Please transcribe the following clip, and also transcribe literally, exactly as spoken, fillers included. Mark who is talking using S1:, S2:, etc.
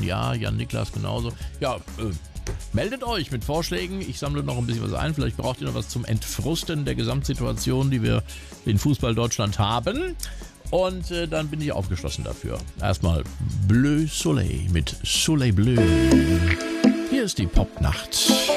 S1: ja, Jan Niklas genauso. Ja, äh, meldet euch mit Vorschlägen. Ich sammle noch ein bisschen was ein. Vielleicht braucht ihr noch was zum Entfrusten der Gesamtsituation, die wir in Fußball Deutschland haben. Und äh, dann bin ich aufgeschlossen dafür. Erstmal Bleu Soleil mit Soleil Bleu. Hier ist die Popnacht.